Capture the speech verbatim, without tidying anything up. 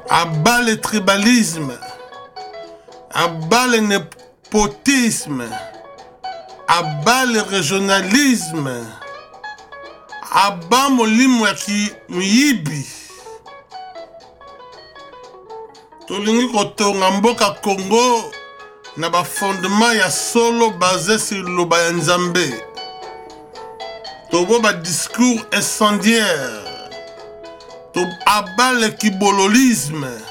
abat le tribalisme, abat le népotisme, abat le régionalisme, abat molimo ya miyibi. Tolingi kotonga mboka Congo na ba fondement ya solo basé sur loba ya Nzambe. Tobo ba discours incendiaire. To abat le kibololisme.